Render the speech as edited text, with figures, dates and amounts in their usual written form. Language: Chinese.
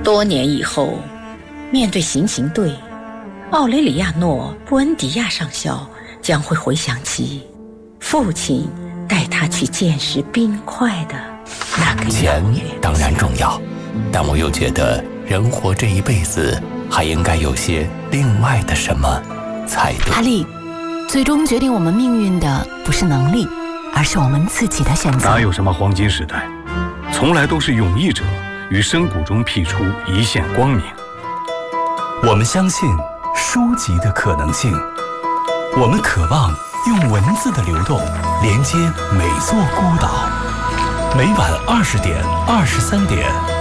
多年以后，面对行刑队，奥雷里亚诺·布恩迪亚上校将会回想起父亲带他去见识冰块的那个钱当然重要，但我又觉得人活这一辈子还应该有些另外的什么才对。 哈利，最终决定我们命运的不是能力，而是我们自己的选择。 哪有什么黄金时代，从来都是勇毅者于深谷中辟出一线光明。 我们相信书籍的可能性，我们渴望用文字的流动连接每座孤岛。每晚20点、23点。